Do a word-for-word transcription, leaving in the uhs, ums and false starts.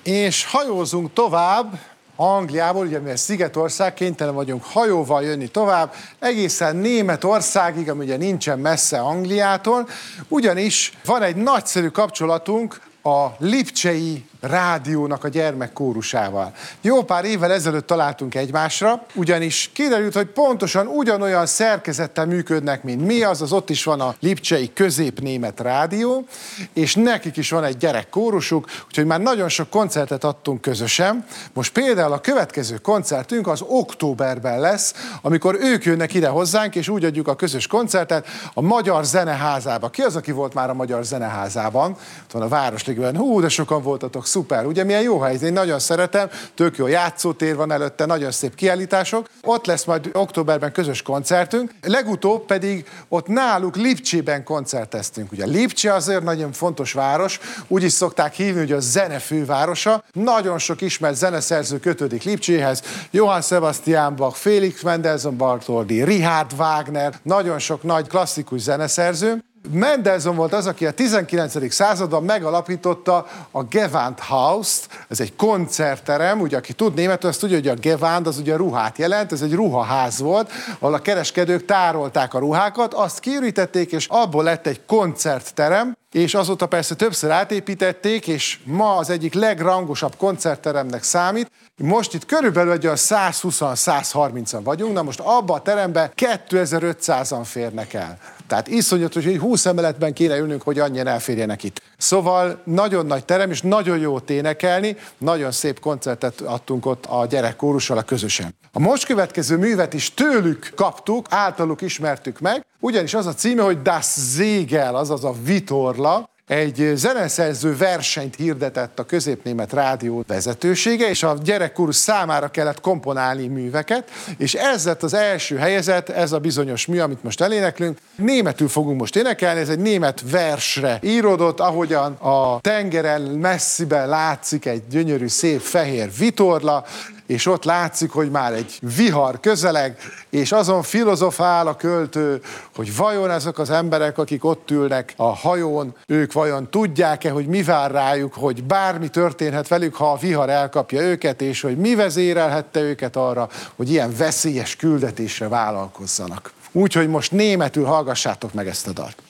És hajózunk tovább Angliából, ugye mi szigetország, kénytelen vagyunk hajóval jönni tovább, egészen Németországig, ami ugye nincsen messze Angliától, ugyanis van egy nagyszerű kapcsolatunk a Lipcsei Rádiónak a gyermekkórusával. Jó pár évvel ezelőtt találtunk egymásra, ugyanis kiderült, hogy pontosan ugyanolyan szerkezettel működnek, mint mi, azaz ott is van a Lipcsei Középnémet Rádió, és nekik is van egy gyerekkórusuk, úgyhogy már nagyon sok koncertet adtunk közösen. Most például a következő koncertünk az októberben lesz, amikor ők jönnek ide hozzánk, és úgy adjuk a közös koncertet a Magyar Zeneházában. Ki az, aki volt már a Magyar Zeneházában? Ott van a Városligében. Hú, de sokan voltatok. Szuper, ugye milyen jó hely, én nagyon szeretem, tök jó játszótér van előtte, nagyon szép kiállítások. Ott lesz majd októberben közös koncertünk, legutóbb pedig ott náluk Lipcsében koncerteztünk. Ugye Lipcse azért nagyon fontos város, úgy is szokták hívni, hogy a zene fővárosa. Nagyon sok ismert zeneszerző kötődik Lipcséhez, Johann Sebastian Bach, Felix Mendelssohn Bartholdy, Richard Wagner, nagyon sok nagy klasszikus zeneszerző. Mendelssohn volt az, aki a tizenkilencedik században megalapította a Gewandhaust, ez egy koncertterem, ugye aki tud németül, azt tudja, hogy a Gewand az ugye ruhát jelent, ez egy ruhaház volt, ahol a kereskedők tárolták a ruhákat, azt kiürítették, és abból lett egy koncertterem, és azóta persze többször átépítették, és ma az egyik legrangosabb koncertteremnek számít. Most itt körülbelül egy száz húsz száz harmincan vagyunk, na most abba a teremben kétezer-ötszázan férnek el. Tehát iszonyatos, hogy húsz emeletben kéne ülnünk, hogy annyian elférjenek itt. Szóval nagyon nagy terem, és nagyon jó énekelni, nagyon szép koncertet adtunk ott a gyerekkórussal a közösen. A most következő művet is tőlük kaptuk, általuk ismertük meg, ugyanis az a címe, hogy Das Segel, azaz a vitorla. Egy zeneszerző versenyt hirdetett a Középnémet Rádió vezetősége, és a gyerekkórus számára kellett komponálni műveket, és ez lett az első helyezett, ez a bizonyos mű, amit most eléneklünk. Németül fogunk most énekelni, ez egy német versre íródott, ahogyan a tengeren messziben látszik egy gyönyörű, szép fehér vitorla, és ott látszik, hogy már egy vihar közeleg, és azon filozofál a költő, hogy vajon azok az emberek, akik ott ülnek a hajón, ők vajon tudják-e, hogy mi vár rájuk, hogy bármi történhet velük, ha a vihar elkapja őket, és hogy mi vezérelhette őket arra, hogy ilyen veszélyes küldetésre vállalkozzanak. Úgyhogy most németül hallgassátok meg ezt a dalt.